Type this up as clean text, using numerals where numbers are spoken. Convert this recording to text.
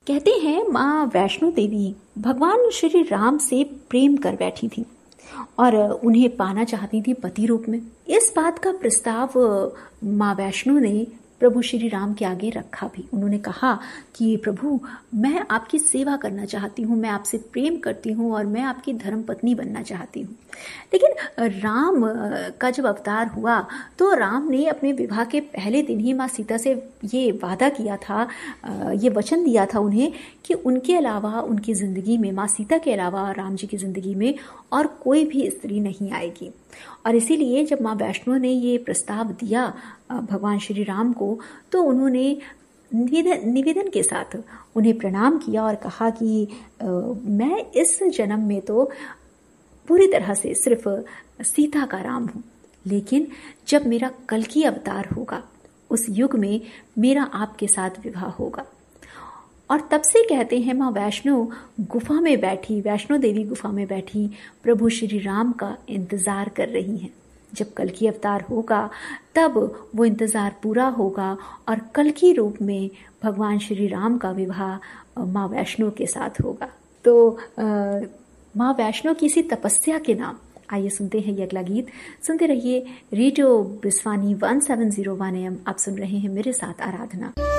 कहते हैं माँ वैष्णो देवी भगवान श्री राम से प्रेम कर बैठी थी और उन्हें पाना चाहती थी पति रूप में। इस बात का प्रस्ताव माँ वैष्णो ने प्रभु श्री राम के आगे रखा भी। उन्होंने कहा कि प्रभु, मैं आपकी सेवा करना चाहती हूँ, मैं आपसे प्रेम करती हूँ और मैं आपकी धर्म पत्नी बनना चाहती हूँ। लेकिन राम का जब अवतार हुआ तो राम ने अपने विवाह के पहले दिन ही माँ सीता से ये वादा किया था, ये वचन दिया था उन्हें कि उनके अलावा उनकी ज़िंदगी में, माँ सीता के अलावा राम जी की ज़िंदगी में और कोई भी स्त्री नहीं आएगी। और इसीलिए जब माँ वैष्णो ने ये प्रस्ताव दिया भगवान श्री राम को, तो उन्होंने निवेदन के साथ उन्हें प्रणाम किया और कहा कि मैं इस जन्म में तो पूरी तरह से सिर्फ सीता का राम हूँ, लेकिन जब मेरा कल्कि अवतार होगा उस युग में मेरा आपके साथ विवाह होगा। और तब से कहते हैं माँ वैष्णो गुफा में बैठी, वैष्णो देवी गुफा में बैठी प्रभु श्री राम का इंतजार कर रही हैं। जब कल्कि अवतार होगा तब वो इंतजार पूरा होगा और कल्कि रूप में भगवान श्री राम का विवाह माँ वैष्णो के साथ होगा। तो माँ वैष्णो की इसी तपस्या के नाम, आइए सुनते हैं ये अगला गीत। सुनते रहिए रेडियो बिस्वानी 1701 AM। आप सुन रहे हैं मेरे साथ आराधना।